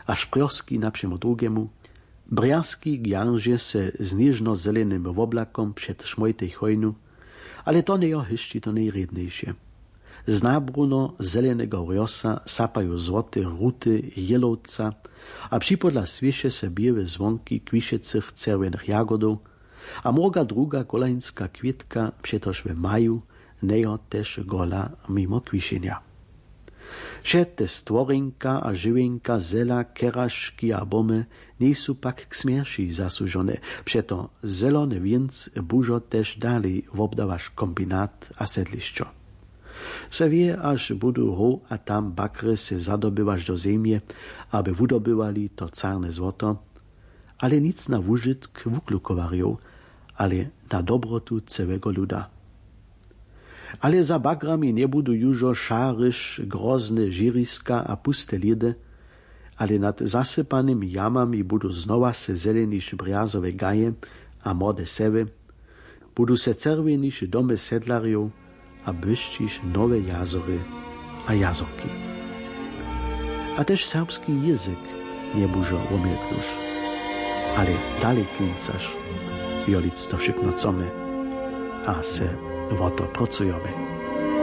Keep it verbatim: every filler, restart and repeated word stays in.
a šprioski naprzemo drugiemu. Briaski gjanže se z nižno-zelenym woblakom przed szmojtej hojnu, ale to nie je to najredniejsze. Z nabruno zelenego rjosa sapają złote ruty jelowca, a připodla sviše se białe zwonki kwiszecych czerwenych jagodów, a moga druga kolańska kwitka przetoż w maju nejo też gola mimo kwiszenia. Še te stworenka a żywenka zela, keraški a bomy nie są pak k smierši zasłużone, przeto zelone więc bużo też dalej wobdawasz kombinat a sedliszczo. Se wie, aż budu ro a tam bakry se zadobywasz do ziemie, aby wudobywali to carne złoto, ale nic na wużytk wuklukowariów, ale na dobrotu całego luda. Ale za bagrami nie budu jużo szarysz, grozne žiriska a puste lidy, ale nad zasypanymi jamami budu znowa se zeleniš brjazowe gaje a młode sewy, budu se czerweniš domy sedlariów, a byściš nowe jazory a jazorki. A też serbski język nie bużo umilknusz, ale dalej klincasz, jolic to wszystko chcemy, a se woto pracujemy.